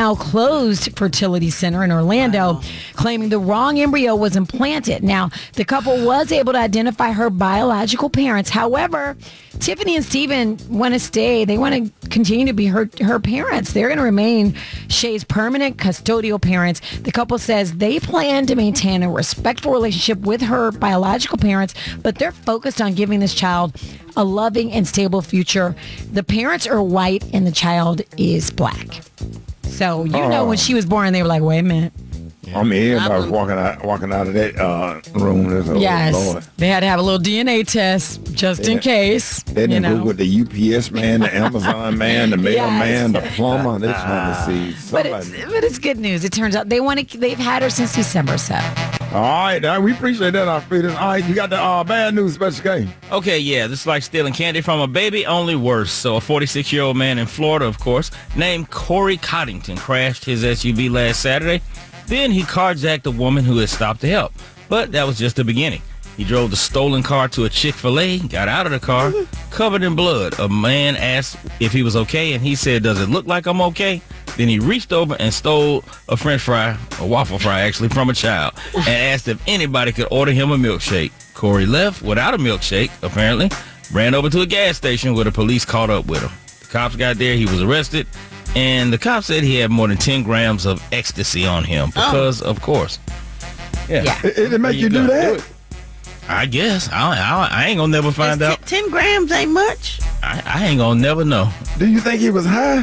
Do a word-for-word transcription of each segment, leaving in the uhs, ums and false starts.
now closed fertility center in Orlando, wow. claiming the wrong embryo was implanted. Now, the couple was able to identify her biological parents. However, Tiffany and Steven want to stay. They want to continue to be her, her parents. They're going to remain Shay's permanent custodial parents. The couple says they plan to maintain a respectful relationship with her biological parents, but they're focused on giving this child a loving and stable future. The parents are white and the child is black. So, you oh. know, when she was born, they were like, wait a minute. I mean, everybody was walking out, walking out of that uh, room. There's a, yes, Lord. They had to have a little D N A test just they in had, case. They didn't Google the U P S man, the Amazon man, the mailman, yes. the plumber. They're trying to see somebody. But it's, but it's good news. It turns out they want to. They've had her since December, so. All right, now we appreciate that, Alfredo. All right, you got the uh, bad news, Special K. Okay, yeah, this is like stealing candy from a baby, only worse. So a forty-six-year-old man in Florida, of course, named Corey Coddington crashed his S U V last Saturday. Then he carjacked a woman who had stopped to help. But that was just the beginning. He drove the stolen car to a Chick-fil-A, got out of the car, covered in blood. A man asked if he was okay, and he said, does it look like I'm okay? Then he reached over and stole a French fry, a waffle fry actually, from a child, and asked if anybody could order him a milkshake. Corey left without a milkshake, apparently, ran over to a gas station where the police caught up with him. The cops got there, he was arrested, and the cops said he had more than ten grams of ecstasy on him because, oh. of course. Yeah. yeah. It, it make you do, do that? Do I guess. I, I, I ain't gonna never find out. T- ten grams ain't much. I, I ain't gonna never know. Do you think he was high?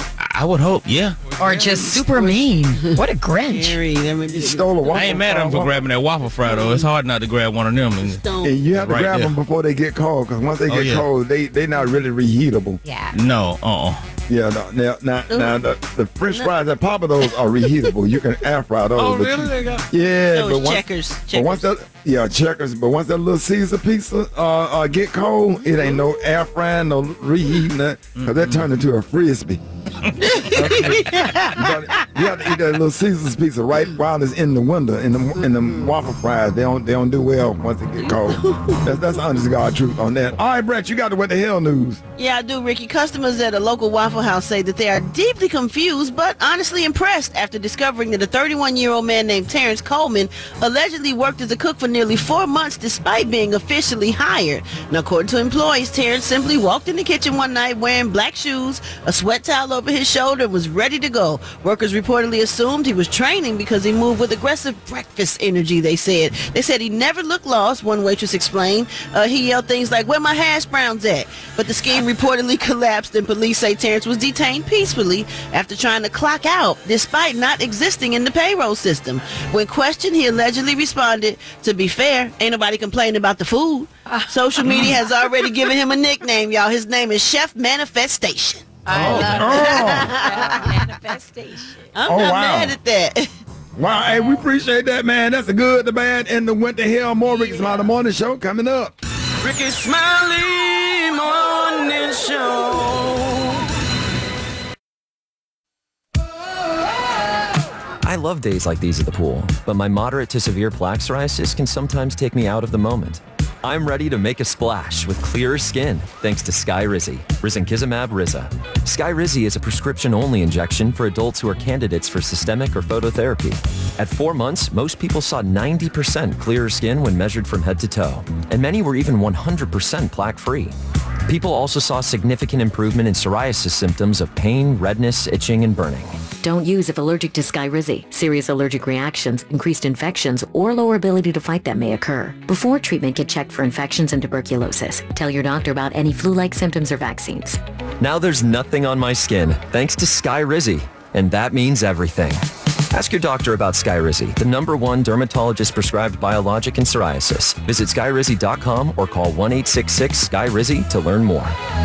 I would hope, yeah. Or just super mean. What a Grinch. He stole a waffle I ain't mad at him for grabbing that waffle fry, though. It's hard not to grab one of them. And, and you have to right grab there. them before they get cold, because once they get oh, yeah. cold, they they not really reheatable. Yeah. No, uh-uh. Yeah, no, now, now, now the, the French fries at Papa those are reheatable. You can air fry those. Oh, really? You, they got yeah, those but once, checkers, checkers. But once that, yeah, checkers. But once that little Caesar pizza uh, uh, get cold, it ain't no air frying, no reheating that, because that turned into a frisbee. you, gotta, you have to eat that little Caesar's pizza right while it's in the window. In the in the waffle fries, they don't they don't do well once it get cold. That's that's honest to God truth on that. All right, Brett, you got the what the hell news. Yeah, I do, Ricky. Customers at a local Waffle House say that they are deeply confused but honestly impressed after discovering that a thirty-one-year-old man named Terrence Coleman allegedly worked as a cook for nearly four months despite being officially hired. Now, according to employees, Terrence simply walked in the kitchen one night wearing black shoes, a sweat towel over his shoulder, and was ready to go. Workers reportedly assumed he was training because he moved with aggressive breakfast energy, they said. They said he never looked lost, one waitress explained. Uh, he yelled things like, "Where my hash browns at?" But the scheme reportedly collapsed, and police say Terrence was detained peacefully after trying to clock out despite not existing in the payroll system. When questioned, he allegedly responded, "To be fair, ain't nobody complaining about the food." Social media has already given him a nickname, y'all. His name is Chef Manifestation. I love oh. Manifestation. I'm oh, not wow. mad at that. Wow, hey, we appreciate that, man. That's the good, the bad, and the what the hell. More Ricky Smiley Morning Show coming up. Ricky Smiley Morning Show. I love days like these at the pool, but my moderate to severe plaque psoriasis can sometimes take me out of the moment. I'm ready to make a splash with clearer skin thanks to Skyrizi, risankizumab Riza. Skyrizi is a prescription-only injection for adults who are candidates for systemic or phototherapy. At four months, most people saw ninety percent clearer skin when measured from head to toe, and many were even one hundred percent plaque-free. People also saw significant improvement in psoriasis symptoms of pain, redness, itching, and burning. Don't use if allergic to Skyrizi. Serious allergic reactions, increased infections, or lower ability to fight them may occur. Before treatment, get checked for infections and tuberculosis. Tell your doctor about any flu-like symptoms or vaccines. Now there's nothing on my skin thanks to Skyrizi, and that means everything. Ask your doctor about Skyrizi, the number one dermatologist-prescribed biologic in psoriasis. Visit skyrizi dot com or call one eight six six Sky Rizi to learn more.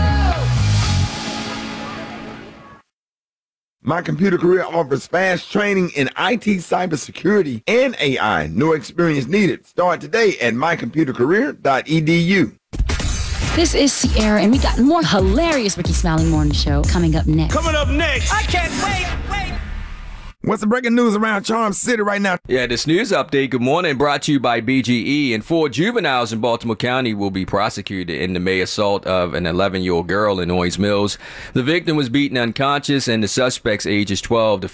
My Computer Career offers fast training in I T, cybersecurity, and A I. No experience needed. Start today at my computer career dot e d u. This is Sierra, and we got more hilarious Ricky Smiley Morning Show coming up next. Coming up next. I can't wait, wait. What's the breaking news around Charm City right now? Yeah, this news update, good morning, brought to you by B G E. And four juveniles in Baltimore County will be prosecuted in the May assault of an eleven-year-old girl in Owings Mills. The victim was beaten unconscious, and the suspect's age is twelve. The